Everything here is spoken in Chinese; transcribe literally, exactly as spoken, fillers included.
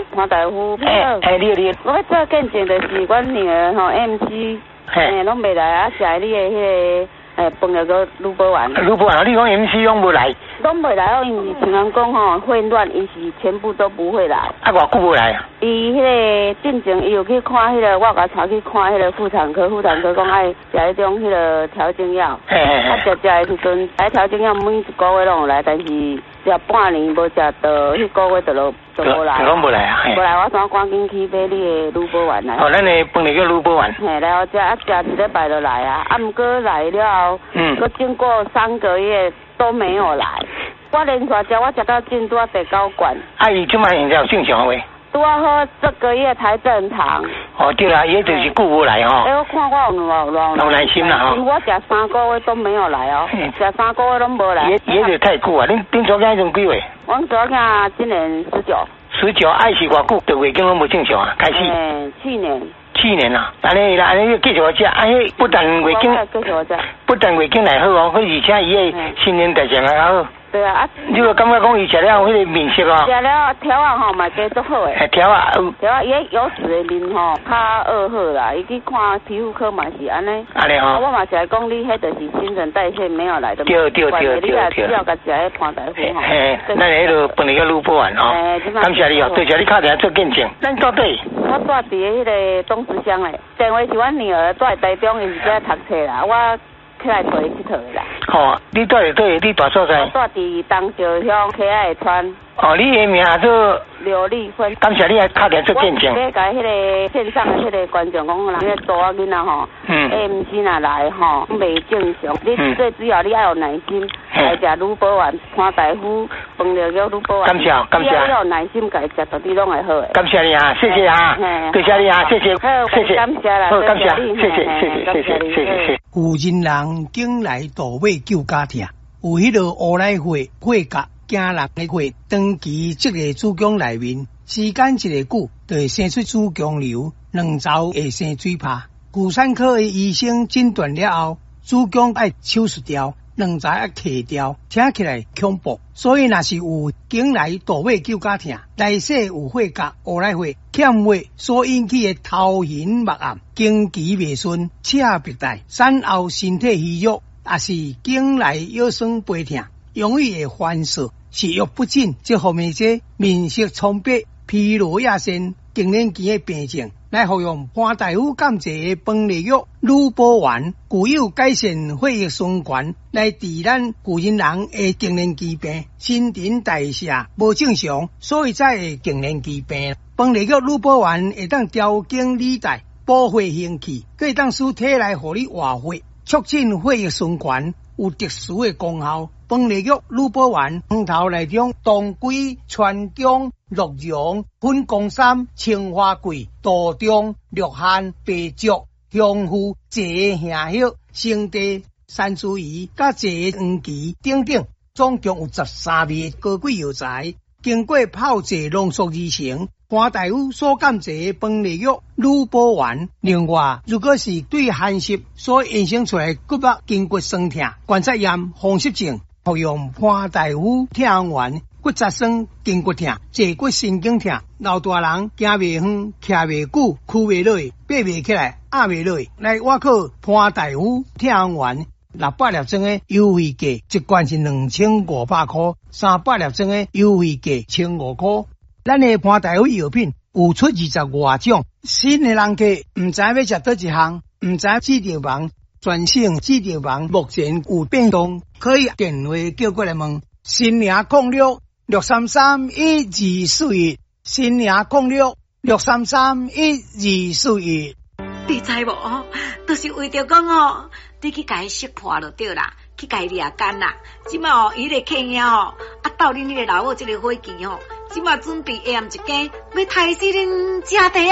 潘大夫。 哎哎，你你。 我要做见证，就是阮女儿吼 M C， 嘿，拢袂来啊，食你的迄个诶饭了个卤包丸。 卤包丸，你讲 M C 拢无来？ 拢袂来哦，因为像人讲吼混乱，伊是全部都不会来。 啊，偌久无来啊？ 伊迄个进前，伊有去看迄个，我甲带去看迄个妇产科，妇产科讲爱食迄种迄个调经药。 嘿嘿嘿。 啊，食食的时阵，爱调经药每一个月拢有来，但是食半年无食到，迄个月就落就无来。 就拢无来啊？ 无来，我怎赶紧去买你的卤包丸来。 哦，咱的饭了叫卤包丸。 嘿，然后食啊食一礼拜就来啊，啊，毋过来了后，嗯，佮经过三个月都没有来。我连续食，我食到进拄啊第九罐。 啊，伊即摆现在有正常未？ 拄啊好，这个月才正常。 哦，对啦，伊就是久无来吼。 哎，我看我有有有有耐心啦吼。 我食三个月都没有来哦，食三个月拢无来。 伊伊就太久啊！恁恁昨天种几月？ 阮昨天今年十九。 十九，爱是偌久？就月经拢无正常啊，开始。 诶，去年。 去年啊，安尼啦，安尼继续食，安尼不但月经，不但月经来好哦，而且伊个新陈代谢还好。 对啊，啊， 你有感觉讲伊食了迄个面色哦？ 食了条啊吼，嘛加足好诶。 条啊， 条啊，伊有时的面吼较恶好啦，伊去看皮肤科嘛是安尼。 安尼吼。 我嘛是讲你迄就是新陈代谢没有来的。 对对对对对。 你也要甲食迄潘大夫吼。 嘿，咱迄个饭里个卤包丸吼。感谢你哦，多谢你敲电话做见证。咱到底？ 我住伫迄个东石乡诶，电话是阮女儿住台中，伊是在读册啦，我。起来陪伊佚佗啦。 哦，你住伫对，你大所在？ 我住伫东石乡溪仔川。 哦，你的名做刘丽芬。 感谢你来敲电话做见证。 我甲迄个线上的迄个观众讲啦，迄个大仔囡仔吼 ，M C 若来吼，袂正常。你最主要你要有耐心，来食卤包丸，潘大夫饭了叫卤包丸。 感谢感谢。 你要有耐心，甲伊食到底拢会好诶。 感谢你啊，谢谢啊，多谢你啊，谢谢，谢谢， 感谢啦， 感谢，谢谢，谢谢，谢谢，谢谢。 有人人经来倒尾救家庭，有迄个乌来会会甲。惊人的血长期这个子宫内面，时间一个久，就会生出子宫瘤，两周会生水泡。妇产科的医生诊断了后，子宫要手术掉，两周要切掉，听起来恐怖。所以若是有经来倒尾救家庭，内势有血甲、乌来血欠血所引起的头晕目暗、经期未顺、赤白带、产后身体虚弱，也是经来腰酸背痛。容易会反射、食欲不振，这方面些面色苍白、疲劳亚线、更年期的病症，来服用潘大夫监制的饭粒药卤包丸，具有改善血液循环，来治咱古人人的更年期病、新陈代谢无正常，所以才会更年期病。饭粒药卤包丸会当调经理带、补血行气，可以当使体内互你活血，促进血液循环，有特殊的功效。饭粒药卤包丸汤头内中当归、川芎、鹿茸、粉公参、青花桂、杜仲、鹿扦、白术、香附、蔗杏叶、生地、山茱萸、甲蔗黄芪等等，总共有十三味高贵药材，经过泡制浓缩而成。潘大夫所监制的饭粒药卤包丸。另外，如果是对寒湿所衍生出来骨膜筋骨酸痛、关节炎、风湿症，服用潘大夫痛丸、骨质酸、筋骨痛、坐骨神经痛，老大人行袂远、徛袂久、屈袂落、爬袂起来、压袂落，来我靠潘大夫痛丸。六百粒装的优惠价，一罐是两千五百块；三百粒装的优惠价千五块。咱的潘大夫药品有出二十外种，新的人客唔知要食叨一项，唔知指定房。专省指定房目前有变动，可以电话叫过来问。新领控六六三三一二四一，新领控六六三三一二四一。 你知无？就是为着讲哦，你去甲伊识破就对啦，去甲伊掠干啦。即摆哦，伊个客兄哦，啊到恁迄个老母即个伙计哦，即摆准备下暗一更，要杀死恁家底。